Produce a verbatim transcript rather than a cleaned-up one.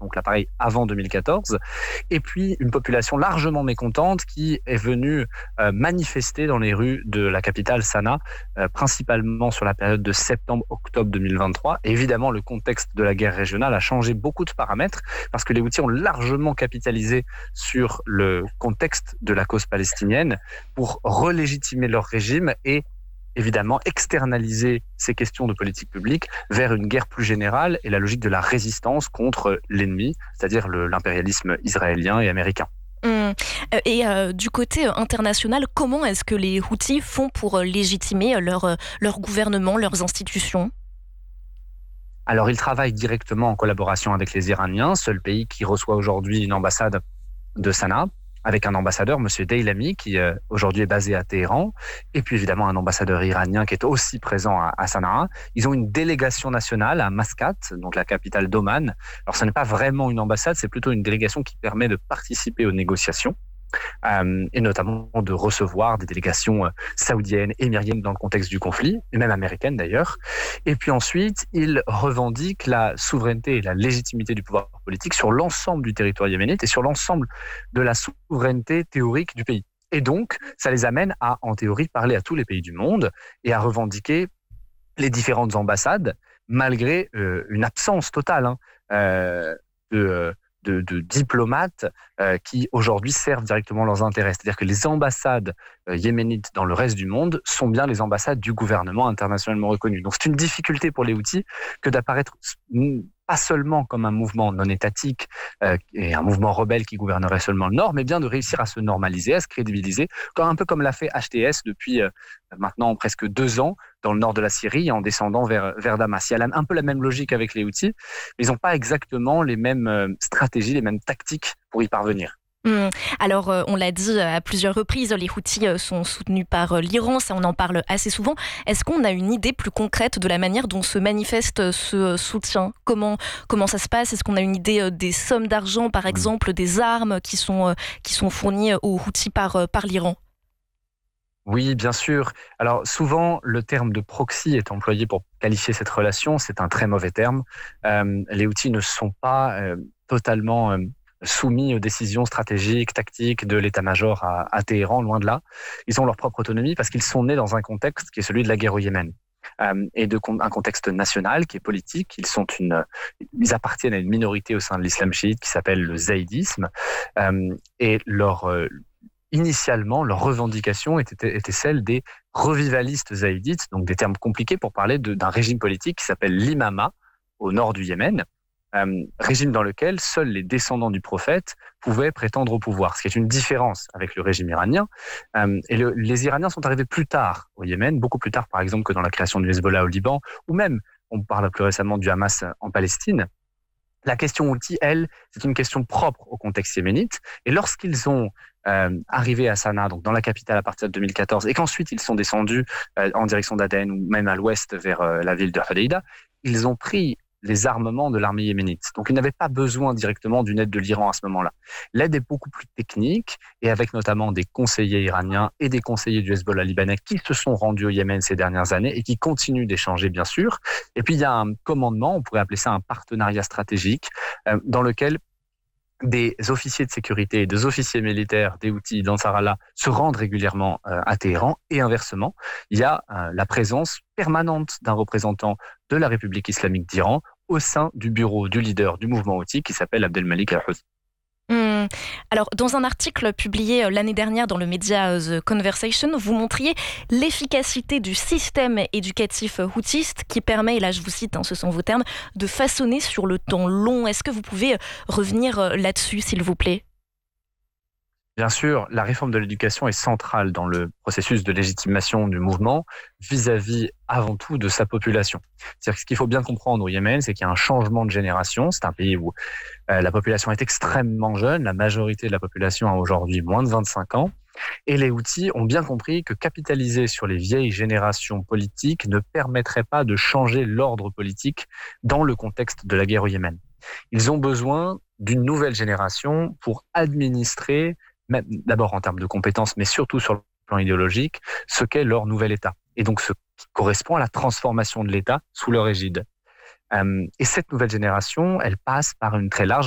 donc là pareil avant deux mille quatorze, et puis une population largement mécontente qui est venue euh, manifester dans les rues de la capitale Sanaa, euh, principalement sur la période de septembre-octobre deux mille vingt-trois. Et évidemment, le contexte de la guerre régionale a changé beaucoup de paramètres parce que les Houthis ont largement capitalisé sur le contexte de la cause palestinienne pour relégitimer leur régime et évidemment externaliser ces questions de politique publique vers une guerre plus générale et la logique de la résistance contre l'ennemi, c'est-à-dire le, l'impérialisme israélien et américain. Mmh. Et euh, du côté international, comment est-ce que les Houthis font pour légitimer leur, leur gouvernement, leurs institutions ? Alors, ils travaillent directement en collaboration avec les Iraniens, seul pays qui reçoit aujourd'hui une ambassade de Sanaa, avec un ambassadeur, M. Deylami, qui euh, aujourd'hui est basé à Téhéran, et puis évidemment un ambassadeur iranien qui est aussi présent à, à Sanaa. Ils ont une délégation nationale à Mascate, donc la capitale d'Oman. Alors ce n'est pas vraiment une ambassade, c'est plutôt une délégation qui permet de participer aux négociations. Euh, et notamment de recevoir des délégations euh, saoudiennes, émiriennes dans le contexte du conflit, et même américaines d'ailleurs. Et puis ensuite, ils revendiquent la souveraineté et la légitimité du pouvoir politique sur l'ensemble du territoire yéménite et sur l'ensemble de la souveraineté théorique du pays. Et donc, ça les amène à, en théorie, parler à tous les pays du monde et à revendiquer les différentes ambassades, malgré euh, une absence totale hein, euh, de... Euh, De, de diplomates euh, qui aujourd'hui servent directement leurs intérêts. C'est-à-dire que les ambassades euh, yéménites dans le reste du monde sont bien les ambassades du gouvernement internationalement reconnu. Donc c'est une difficulté pour les Houthis que d'apparaître pas seulement comme un mouvement non étatique euh, et un mouvement rebelle qui gouvernerait seulement le Nord, mais bien de réussir à se normaliser, à se crédibiliser, un peu comme l'a fait H T S depuis euh, maintenant presque deux ans dans le nord de la Syrie en descendant vers, vers Damas. Il y a un peu la même logique avec les Houthis, mais ils n'ont pas exactement les mêmes euh, stratégies, les mêmes tactiques pour y parvenir. Mmh. Alors, euh, on l'a dit à plusieurs reprises, les Houthis euh, sont soutenus par euh, l'Iran, ça on en parle assez souvent. Est-ce qu'on a une idée plus concrète de la manière dont se manifeste ce euh, soutien ? Comment, comment ça se passe ? Est-ce qu'on a une idée euh, des sommes d'argent, par exemple, des armes qui sont, euh, qui sont fournies aux Houthis par, euh, par l'Iran ? Oui, bien sûr. Alors souvent, le terme de proxy est employé pour qualifier cette relation. C'est un très mauvais terme. Euh, les Houthis ne sont pas euh, totalement... Euh, soumis aux décisions stratégiques, tactiques de l'état-major à, à Téhéran, loin de là. Ils ont leur propre autonomie parce qu'ils sont nés dans un contexte qui est celui de la guerre au Yémen. Euh, et de un contexte national qui est politique. Ils sont une, ils appartiennent à une minorité au sein de l'islam chiite qui s'appelle le zaïdisme. Euh, et leur, euh, initialement, leur revendication était, était celle des revivalistes zaïdites, donc des termes compliqués pour parler de, d'un régime politique qui s'appelle l'imama au nord du Yémen. Euh, régime dans lequel seuls les descendants du prophète pouvaient prétendre au pouvoir, ce qui est une différence avec le régime iranien. Euh, et le, les Iraniens sont arrivés plus tard au Yémen, beaucoup plus tard par exemple que dans la création du Hezbollah au Liban, ou même, on parle plus récemment du Hamas en Palestine. La question Houthi, elle, c'est une question propre au contexte yéménite. Et lorsqu'ils ont euh, arrivé à Sanaa, donc dans la capitale à partir de deux mille quatorze, et qu'ensuite ils sont descendus euh, en direction d'Aden ou même à l'ouest vers euh, la ville de Hodeïda, ils ont pris les armements de l'armée yéménite. Donc, ils n'avaient pas besoin directement d'une aide de l'Iran à ce moment-là. L'aide est beaucoup plus technique et avec notamment des conseillers iraniens et des conseillers du Hezbollah libanais qui se sont rendus au Yémen ces dernières années et qui continuent d'échanger, bien sûr. Et puis, il y a un commandement, on pourrait appeler ça un partenariat stratégique, euh, dans lequel des officiers de sécurité et des officiers militaires des Houthis d'Ansarallah se rendent régulièrement euh, à Téhéran et inversement, il y a euh, la présence permanente d'un représentant de la République islamique d'Iran au sein du bureau du leader du mouvement Houthi qui s'appelle Abdelmalik al-Houthi. Mmh. Alors, dans un article publié l'année dernière dans le média The Conversation, vous montriez l'efficacité du système éducatif houtiste qui permet, et là je vous cite, hein, ce sont vos termes, de façonner sur le temps long. Est-ce que vous pouvez revenir là-dessus, s'il vous plaît ? Bien sûr, la réforme de l'éducation est centrale dans le processus de légitimation du mouvement vis-à-vis avant tout de sa population. C'est-à-dire que ce qu'il faut bien comprendre au Yémen, c'est qu'il y a un changement de génération. C'est un pays où euh, la population est extrêmement jeune. La majorité de la population a aujourd'hui moins de vingt-cinq ans. Et les Houthis ont bien compris que capitaliser sur les vieilles générations politiques ne permettrait pas de changer l'ordre politique dans le contexte de la guerre au Yémen. Ils ont besoin d'une nouvelle génération pour administrer, même d'abord en termes de compétences, mais surtout sur le plan idéologique, ce qu'est leur nouvel État. Et donc, ce qui correspond à la transformation de l'État sous leur égide. Euh, et cette nouvelle génération, elle passe par une très large